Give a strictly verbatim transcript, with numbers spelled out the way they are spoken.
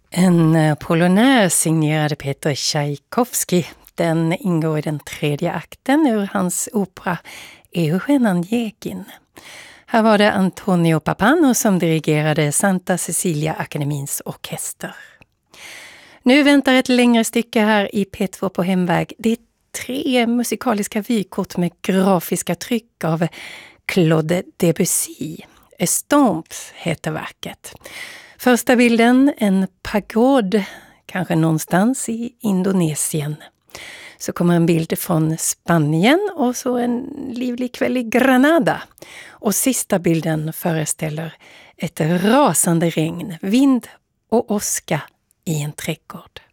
En eh, polonär signerade Peter Tchaikovsky. Den ingår i den tredje akten ur hans opera Eugen Onegin. Här var det Antonio Pappano som dirigerade Santa Cecilia Akademins orkester. Nu väntar ett längre stycke här i P två på hemväg. Det är tre musikaliska vykort med grafiska tryck av Claude Debussy. Estampes heter verket. Första bilden, en pagod, kanske någonstans i Indonesien. Så kommer en bild från Spanien och så en livlig kväll i Granada. Och sista bilden föreställer ett rasande regn, vind och åska i en trädgård.